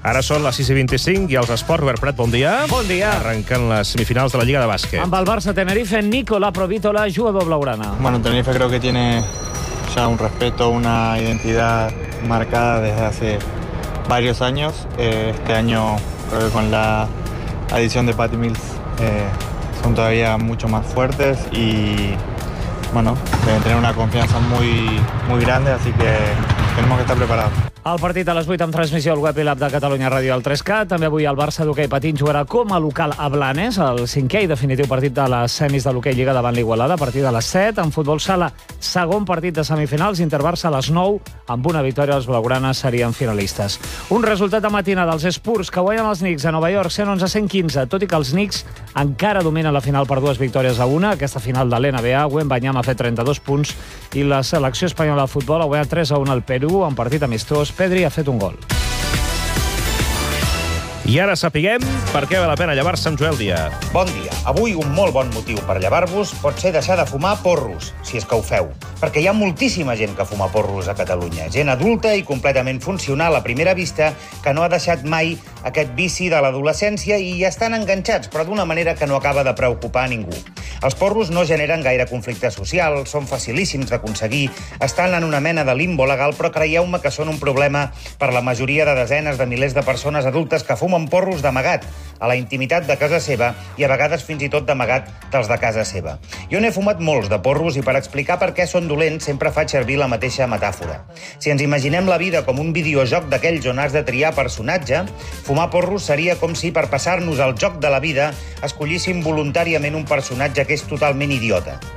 Ara són les 6:25 i els esports. Robert Prat, bon dia. Bon dia. Arrenquen les semifinals de la Lliga de Bàsquet. Amb el Barça Tenerife, Nicola Provítola, jugador blaugrana. Bueno, Tenerife creo que tiene ya un respeto, una identidad marcada desde hace varios años. Este año creo que con la adición de Patty Mills son todavía mucho más fuertes y bueno, deben tener una confianza muy grande, así que tenemos que estar preparados. El partit a les 8 amb transmissió al web i l'app de Catalunya Ràdio al 3K. També avui el Barça d'hoquei patins jugarà com a local a Blanes, el cinquè i definitiu partit de les semis de l'hoquei Lliga davant l'Igualada, a partir de les 7. En futbol sala, segon partit de semifinals, Inter-Barça a les 9. Amb una victòria, els blaugranes serien finalistes. Un resultat de matina dels Spurs que guanyen els Knicks a Nova York 111-115, tot i que els Knicks encara dominen la final per 2 victòries a 1. Aquesta final de l'NBA, Wembanyama ha fet 32 punts i la selecció espanyola de futbol ha guanyat 3-1 al Perú, en partit amistós. Pedri ha fet un gol. I ara sapiguem per què val la pena llevar-se amb Joel Díaz. Bon dia. Avui un molt bon motiu per llevar-vos pot ser deixar de fumar porros, si és que ho feu. Perquè hi ha moltíssima gent que fuma porros a Catalunya. Gent adulta i completament funcional a primera vista que no ha deixat mai aquest vici de l'adolescència i hi estan enganxats, però d'una manera que no acaba de preocupar a ningú. Els porros no generen gaire conflicte social, són facilíssims d'aconseguir, estan en una mena de limbo legal, però creieu-me que són un problema per la majoria de desenes de milers de persones adultes que fumen porros d'amagat, a la intimitat de casa seva i a vegades fins i tot d'amagat dels de casa seva. Jo n'he fumat molts de porros i per explicar per què són dolents sempre faig servir la mateixa metàfora. Si ens imaginem la vida com un videojoc d'aquells on has de triar personatge, fumar porros seria com si per passar-nos al joc de la vida escollíssim voluntàriament un personatge que és totalment idiota.